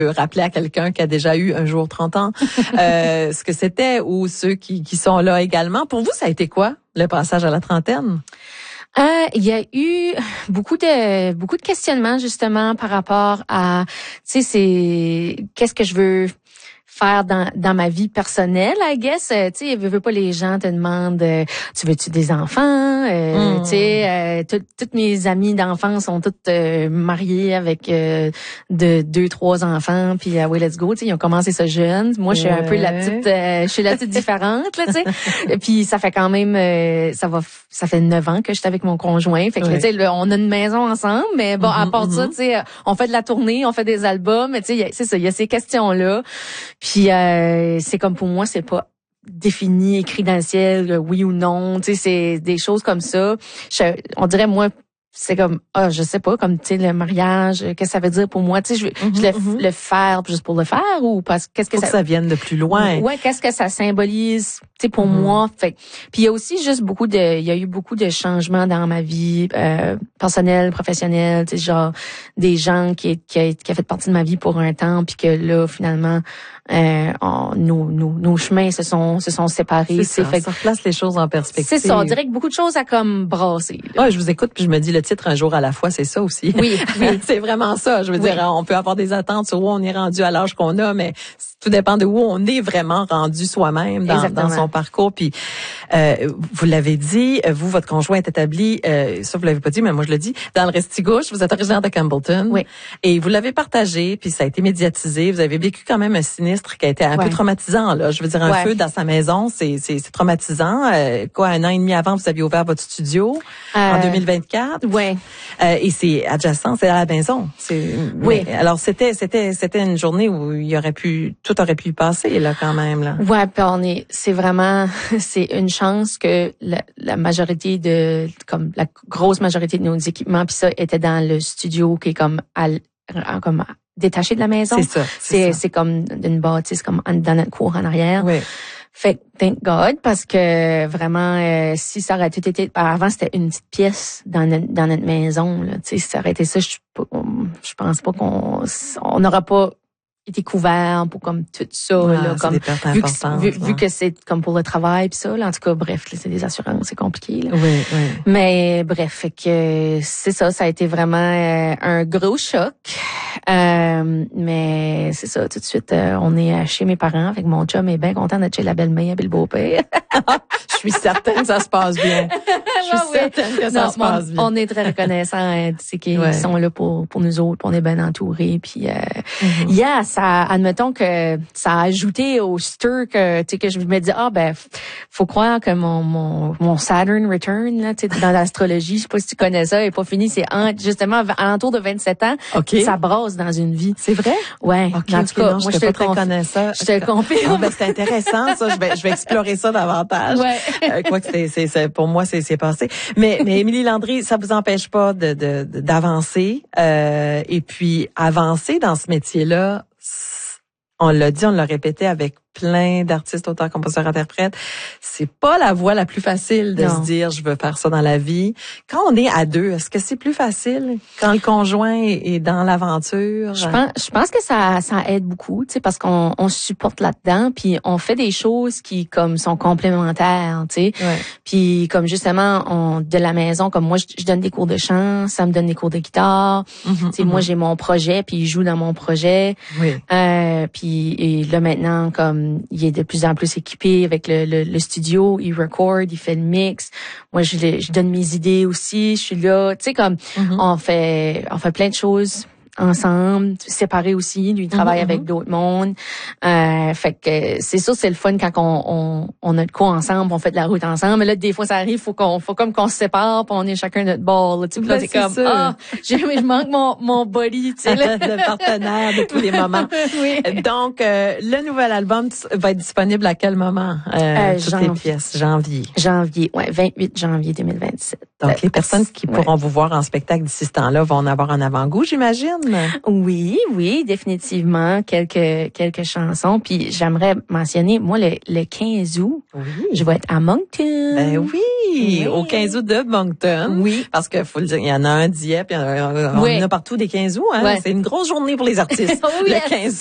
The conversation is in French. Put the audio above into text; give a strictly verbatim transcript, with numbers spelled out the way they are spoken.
rappeler à quelqu'un qui a déjà eu un jour trente ans euh, ce que c'était, ou ceux qui, qui sont là également. Pour vous, ça a été quoi, le passage à la trentaine? Euh, il y a eu beaucoup de beaucoup de questionnements justement par rapport à, tu sais, c'est qu'est-ce que je veux faire dans dans ma vie personnelle, I guess. Euh, tu sais, veux, veux pas, les gens te demandent, euh, tu veux-tu des enfants? Euh, mm. Tu sais, euh, tout, toutes mes amies d'enfance sont toutes euh, mariées avec euh, de deux, trois enfants, puis ah oui, let's go. Tu sais, ils ont commencé ça jeune. Moi, je suis ouais. un peu la petite, euh, je suis la petite différente, là, tu sais. Puis ça fait quand même, euh, ça va, ça fait neuf ans que je suis avec mon conjoint. Fait que ouais. tu sais, on a une maison ensemble, mais bon, mm-hmm, à part mm-hmm. ça, tu sais, on fait de la tournée, on fait des albums, tu sais, c'est ça, il y a ces questions-là. Puis euh, c'est comme, pour moi, c'est pas défini, écrit dans le ciel, oui ou non. Tu sais, c'est des choses comme ça. Je, on dirait, moi, c'est comme, ah, je sais pas, comme, tu sais, le mariage, qu'est-ce que ça veut dire pour moi? Tu sais, je, mm-hmm, je le, mm-hmm. le faire juste pour le faire, ou parce qu'est-ce que Faut ça... que ça vienne de plus loin. Ouais, qu'est-ce que ça symbolise, tu sais, pour mm-hmm. moi. Fait puis il y a aussi juste beaucoup de, il y a eu beaucoup de changements dans ma vie, euh, personnelle, professionnelle, tu sais, genre, des gens qui, qui, qui a fait partie de ma vie pour un temps, puis que là, finalement, euh, on, nos, nos, nos chemins se sont, se sont séparés. C'est ça, fait ça replace les choses en perspective. C'est ça, on dirait que beaucoup de choses à comme brasser. Là. Ouais, je vous écoute, puis je me dis, le titre Un jour à la fois, c'est ça aussi. Oui, oui. C'est vraiment ça. Je veux oui. dire, on peut avoir des attentes sur où on est rendu à l'âge qu'on a, mais tout dépend de où on est vraiment rendu soi-même dans, dans son parcours. Puis, euh, vous l'avez dit, vous, votre conjoint est établi, euh, ça vous l'avez pas dit, mais moi je le dis, dans le Restigouche. Vous êtes originaire de Campbellton. Oui. Et vous l'avez partagé, puis ça a été médiatisé. Vous avez vécu quand même un sinistre qui a été un ouais. peu traumatisant, là. Je veux dire, un ouais. feu dans sa maison, c'est, c'est, c'est traumatisant. Euh, quoi, un an et demi avant, vous aviez ouvert votre studio euh, en deux mille vingt-quatre. Ouais. Euh, et c'est adjacent, c'est à la maison. C'est, oui. Mais, alors c'était, c'était, c'était une journée où il y aurait pu, tout aurait pu y passer là quand même là. Ouais, puis on est, c'est vraiment, c'est une chance que la, la majorité de, comme la grosse majorité de nos équipements, puis ça était dans le studio qui est comme à, comme détaché de la maison. C'est ça. C'est, c'est, ça. c'est comme une bâtisse comme dans notre cour en arrière. Oui. Fait que thank God, parce que vraiment, euh, si ça aurait tout été, avant c'était une petite pièce dans notre, dans notre maison, là, tu sais, si ça aurait été ça, je, je pense pas qu'on, on n'aura pas été couvert pour comme tout ça, ah, là, comme vu que, vu, vu que c'est comme pour le travail pis ça, là, en tout cas, bref, là, c'est des assurances, c'est compliqué, là. Oui, oui. Mais bref, fait que c'est ça, ça a été vraiment euh, un gros choc. Euh, mais c'est ça, tout de suite, euh, on est chez mes parents, avec mon chum est bien content d'être chez la belle-mère et le beau-père. Je suis certaine que ça se passe bien. Je suis ouais, certaine que ça non, se passe on, bien. On est très reconnaissants, hein, c'est qu'ils ouais. sont là pour pour nous autres, on est bien entourés, puis euh, mm-hmm. yeah, ça, admettons que ça a ajouté au stir que tu sais que je me dis ah ben faut croire que mon mon mon Saturn return là, tu sais, dans l'astrologie, je sais pas si tu connais ça, est pas fini, c'est en, justement à l'entour de vingt-sept ans, okay. ça brasse dans une vie. C'est vrai? Ouais. Okay, en tout cas, non, moi je te pas très connais ça. Je te confirme. Ah, ben, c'est intéressant ça, je vais je vais explorer ça davantage. Ouais. Euh, quoi que c'est c'est, c'est pour moi c'est c'est passé. Mais mais Émilie Landry, ça vous empêche pas de de, de d'avancer euh, et puis avancer dans ce métier-là. On l'a dit, on l'a répété avec plein d'artistes, auteurs, compositeurs, interprètes. C'est pas la voie la plus facile de non. se dire je veux faire ça dans la vie. Quand on est à deux, est-ce que c'est plus facile quand le conjoint est dans l'aventure? Je pense, je pense que ça, ça aide beaucoup, tu sais, parce qu'on on se supporte là-dedans, puis on fait des choses qui comme sont complémentaires, tu sais. Ouais. Puis comme justement, on de la maison, comme moi, je, je donne des cours de chant, ça me donne des cours de guitare. Mm-hmm, tu sais, mm-hmm. moi j'ai mon projet, puis il joue dans mon projet. Oui. Euh, puis et là maintenant, comme il est de plus en plus équipé avec le, le, le studio, il record, il fait le mix. Moi, je, je donne mes idées aussi, je suis là. Tu sais, comme mm-hmm. on fait, on fait plein de choses ensemble, séparés aussi. Lui, il travaille mm-hmm. avec d'autres mondes. Euh, fait que c'est sûr, c'est le fun quand on, on, on a de quoi ensemble, on fait de la route ensemble. Mais là, des fois, ça arrive, faut qu'on, faut comme qu'on se sépare, puis on est chacun notre bord. Tu sais, là, ben, t'es comme, ah, j'ai, je manque mon, mon body, tu sais, le partenaire de tous les moments. Oui. Donc, euh, le nouvel album va être disponible à quel moment? Euh, euh, toutes janvier. les pièces, janvier. Janvier, ouais, vingt-huit janvier deux mille vingt-sept. Donc, les personnes qui ouais. pourront vous voir en spectacle d'ici ce temps-là vont en avoir un avant-goût, j'imagine? Oui, oui, définitivement, quelques quelques chansons. Puis j'aimerais mentionner, moi, le, le quinze août, oui. je vais être à Moncton. Ben oui, oui, au quinze août de Moncton. Oui. Parce que faut le dire, il y en a un Dieppe, il y en a, on oui. en a partout des quinze août, hein. Ouais. C'est une grosse journée pour les artistes. Oh, yes. Le quinze